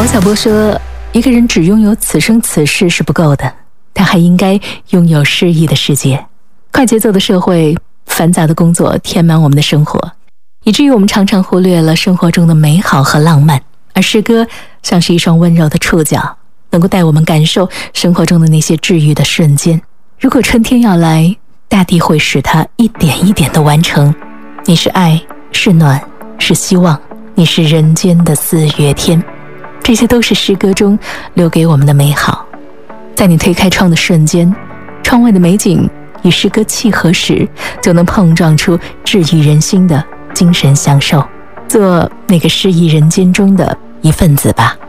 王小波说，一个人只拥有此生此世是不够的，他还应该拥有诗意的世界。快节奏的社会，繁杂的工作填满我们的生活，以至于我们常常忽略了生活中的美好和浪漫。而诗歌像是一双温柔的触角，能够带我们感受生活中的那些治愈的瞬间。如果春天要来，大地会使它一点一点地完成。你是爱，是暖，是希望，你是人间的四月天。这些都是诗歌中留给我们的美好。在你推开窗的瞬间，窗外的美景与诗歌契合时，就能碰撞出治愈人心的精神享受。做那个诗意人间中的一份子吧。